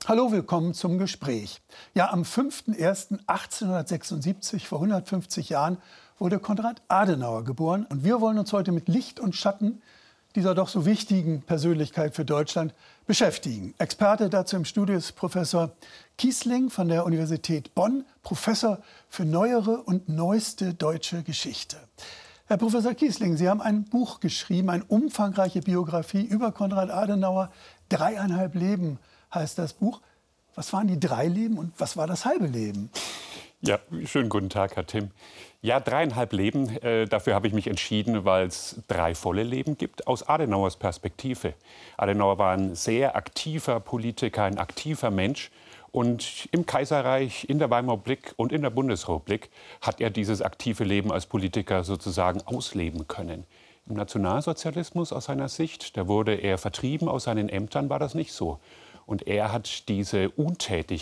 Hallo, willkommen zum Gespräch. Ja, am 5.01.1876, vor 150 Jahren, wurde Konrad Adenauer geboren. Und wir wollen uns heute mit Licht und Schatten dieser doch so wichtigen Persönlichkeit für Deutschland beschäftigen. Experte dazu im Studio ist Professor Kießling von der Universität Bonn, Professor für neuere und neueste deutsche Geschichte. Herr Professor Kießling, Sie haben ein Buch geschrieben, eine umfangreiche Biografie über Konrad Adenauer. 3,5 Leben heißt das Buch. Was waren die 3 Leben und was war das halbe Leben? Ja, schönen guten Tag, Herr Timm. Ja, 3,5 Leben, dafür habe ich mich entschieden, weil es 3 volle Leben gibt, aus Adenauers Perspektive. Adenauer war ein sehr aktiver Politiker, ein aktiver Mensch. Und im Kaiserreich, in der Weimarer Republik und in der Bundesrepublik hat er dieses aktive Leben als Politiker sozusagen ausleben können. Im Nationalsozialismus aus seiner Sicht, da wurde er vertrieben aus seinen Ämtern, war das nicht so. Und er hat diese Untätigkeit